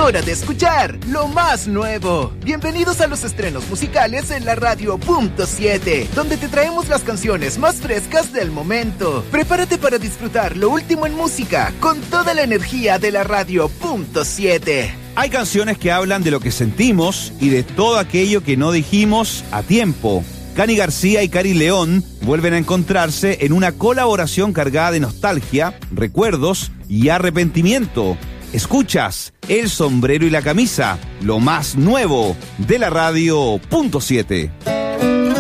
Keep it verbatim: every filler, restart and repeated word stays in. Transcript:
hora de escuchar lo más nuevo. Bienvenidos a los estrenos musicales en la Radio Punto siete, donde te traemos las canciones más frescas del momento. Prepárate para disfrutar lo último en música con toda la energía de la Radio Punto siete. Hay canciones que hablan de lo que sentimos y de todo aquello que no dijimos a tiempo. Cani García y Cari León vuelven a encontrarse en una colaboración cargada de nostalgia, recuerdos y arrepentimiento. Escuchas El Sombrero y la Camisa, lo más nuevo de la Radio Punto siete.